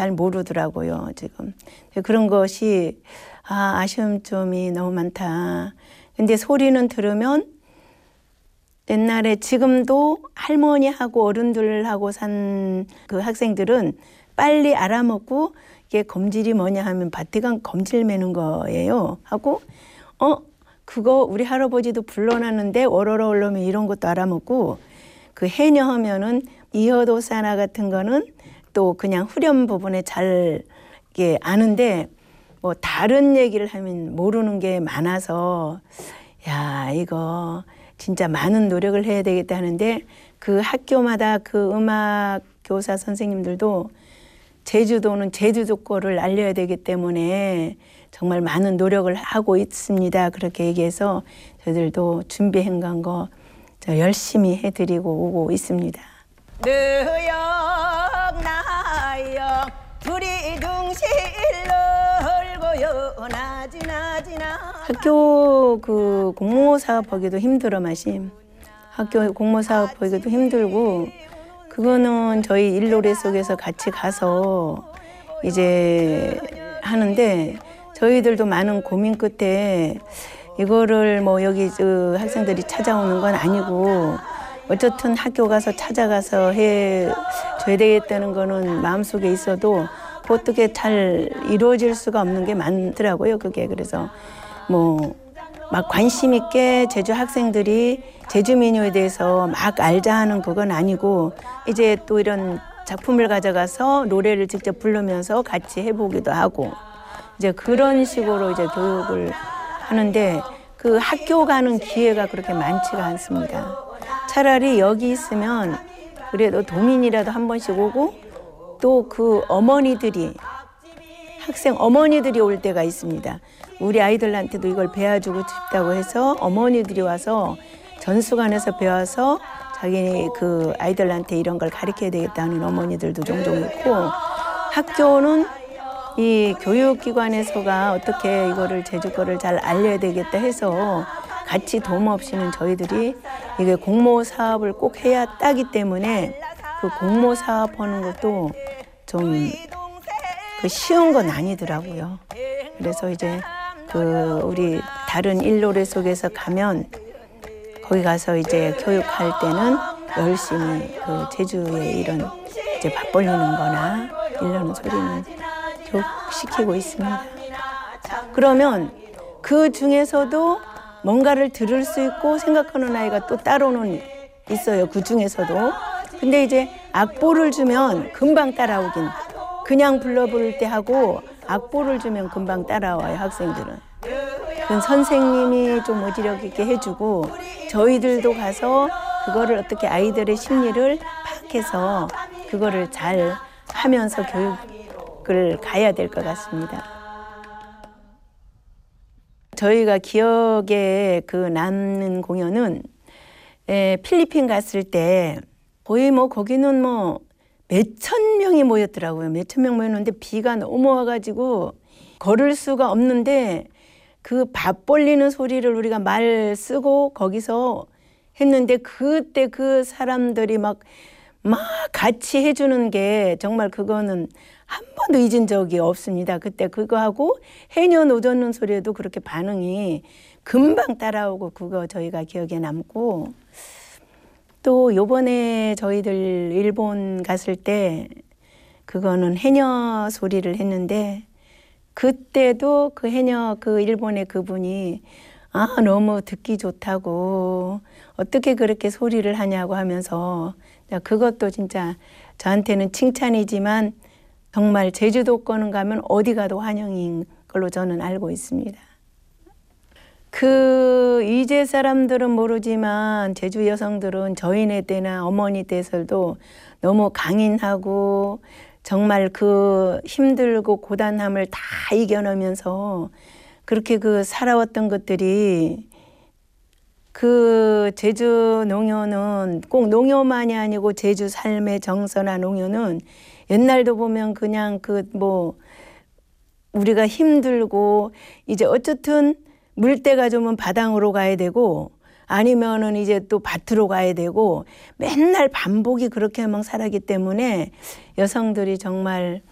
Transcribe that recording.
잘 모르더라고요, 지금. 그런 것이 아쉬운 점이 너무 많다. 근데 소리는 들으면 옛날에 지금도 할머니하고 어른들하고 산 그 학생들은 빨리 알아먹고 이게 검질이 뭐냐 하면 밭에 간 검질 매는 거예요. 하고 그거 우리 할아버지도 불러놨는데 워러러 올라오면 이런 것도 알아먹고 그 해녀 하면은 이어도사나 같은 거는 또 그냥 후렴 부분에 잘 이게 아는데 뭐 다른 얘기를 하면 모르는 게 많아서 야 이거 진짜 많은 노력을 해야 되겠다 하는데 그 학교마다 그 음악 교사 선생님들도 제주도는 제주도 거를 알려야 되기 때문에 정말 많은 노력을 하고 있습니다. 그렇게 얘기해서 저희들도 준비한 거 열심히 해드리고 오고 있습니다. 너영 나영 둘이 둥실로 흘고요 나지나지나 학교 그 공모 사업 하기도 힘들어 마심. 학교 공모 사업 하기도 힘들고 그거는 저희 일노래 속에서 같이 가서 이제 하는데 저희들도 많은 고민 끝에 이거를 뭐 여기 학생들이 찾아오는 건 아니고 어쨌든 학교 가서 찾아가서 해줘야 되겠다는 거는 마음속에 있어도 어떻게 잘 이루어질 수가 없는 게 많더라고요. 그게 그래서 뭐 막 관심 있게 제주 학생들이 제주 민요에 대해서 막 알자 하는 그건 아니고 이제 또 이런 작품을 가져가서 노래를 직접 부르면서 같이 해보기도 하고 이제 그런 식으로 이제 교육을 하는데 그 학교 가는 기회가 그렇게 많지가 않습니다. 차라리 여기 있으면 그래도 도민이라도 한 번씩 오고 또 그 어머니들이 학생 어머니들이 올 때가 있습니다. 우리 아이들한테도 이걸 배워주고 싶다고 해서 어머니들이 와서 전수관에서 배워서 자기 그 아이들한테 이런 걸 가르쳐야 되겠다는 어머니들도 종종 있고 학교는 이 교육기관에서가 어떻게 이거를 제주 거를 잘 알려야 되겠다 해서 같이 도움 없이는 저희들이 이게 공모 사업을 꼭 해야 따기 때문에 그 공모 사업 하는 것도 좀 그 쉬운 건 아니더라고요. 그래서 이제 그 우리 다른 일노래 속에서 가면 거기 가서 이제 교육할 때는 열심히 그 제주의 이런 이제 밥 벌리는 거나 일러는 소리는 교육시키고 있습니다. 그러면 그 중에서도 뭔가를 들을 수 있고 생각하는 아이가 또 따로는 있어요. 그 중에서도. 근데 이제 악보를 주면 금방 따라오긴. 그냥 불러 부를 때 하고 악보를 주면 금방 따라와요, 학생들은. 그건 선생님이 좀 어지럽 있게 해주고 저희들도 가서 그거를 어떻게 아이들의 심리를 파악해서 그거를 잘 하면서 교육을 가야 될 것 같습니다. 저희가 기억에 그 남는 공연은 필리핀 갔을 때 거의 뭐 거기는 뭐 몇천 명이 모였더라고요. 몇천 명 모였는데 비가 너무 와가지고 걸을 수가 없는데 그 밥 벌리는 소리를 우리가 말 쓰고 거기서 했는데 그때 그 사람들이 막 같이 해주는 게 정말 그거는 한 번도 잊은 적이 없습니다. 그때 그거 하고 해녀 노젓는 소리에도 그렇게 반응이 금방 따라오고 그거 저희가 기억에 남고 또 요번에 저희들 일본 갔을 때 그거는 해녀 소리를 했는데 그때도 그 해녀 그 일본의 그분이 너무 듣기 좋다고 어떻게 그렇게 소리를 하냐고 하면서 그것도 진짜 저한테는 칭찬이지만 정말 제주도 거는 가면 어디 가도 환영인 걸로 저는 알고 있습니다. 그 이제 사람들은 모르지만 제주 여성들은 저희네 때나 어머니 때에서도 너무 강인하고 정말 그 힘들고 고단함을 다 이겨내면서 그렇게 그 살아왔던 것들이 그 제주 농요는 꼭 농요만이 아니고 제주 삶의 정서나 농요는 옛날도 보면 그냥 그 뭐 우리가 힘들고 이제 어쨌든 물때가 좋으면 바당으로 가야 되고 아니면은 이제 또 밭으로 가야 되고 맨날 반복이 그렇게 막 살았기 때문에 여성들이 정말